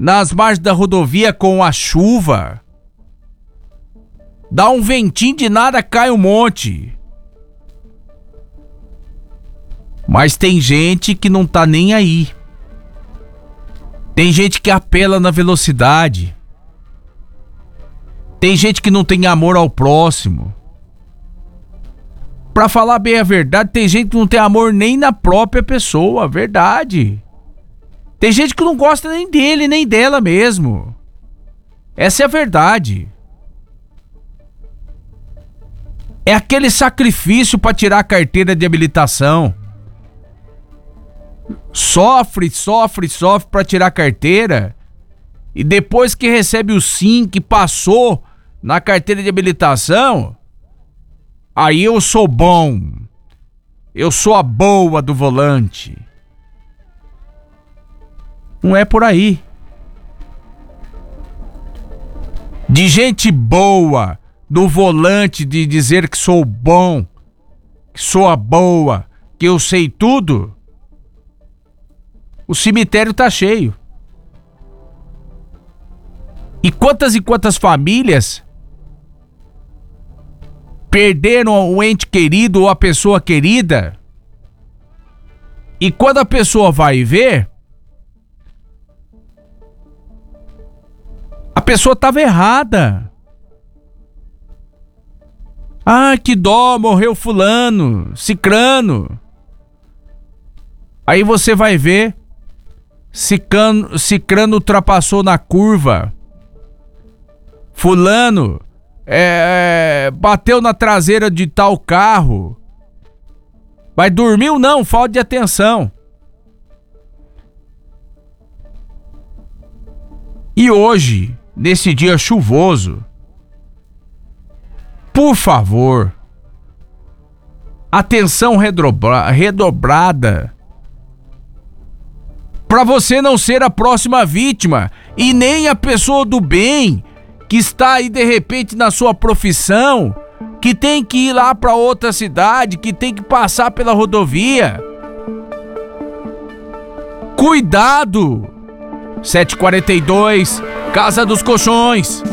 nas margens da rodovia com a chuva. Dá um ventinho de nada, cai um monte. Mas tem gente que não tá nem aí. Tem gente que apela na velocidade. Tem gente que não tem amor ao próximo. Pra falar bem a verdade, tem gente que não tem amor nem na própria pessoa, verdade. Tem gente que não gosta nem dele, nem dela mesmo. Essa é a verdade. É aquele sacrifício pra tirar a carteira de habilitação. Sofre pra tirar a carteira. E depois que recebe o sim, que passou na carteira de habilitação, aí eu sou bom. Eu sou a boa do volante. Não é por aí. De gente boa do volante, de dizer que sou bom, que sou a boa, que eu sei tudo, o cemitério tá cheio. E quantas famílias perderam o ente querido ou a pessoa querida, e quando a pessoa vai ver, a pessoa estava errada. Ah, que dó, morreu fulano, cicrano. Aí você vai ver, cicrano ultrapassou na curva. Fulano bateu na traseira de tal carro. Mas dormiu não, falta de atenção. E hoje, nesse dia chuvoso, por favor, atenção redobrada, para você não ser a próxima vítima e nem a pessoa do bem que está aí de repente na sua profissão, que tem que ir lá para outra cidade, que tem que passar pela rodovia. Cuidado! 742, Casa dos Colchões.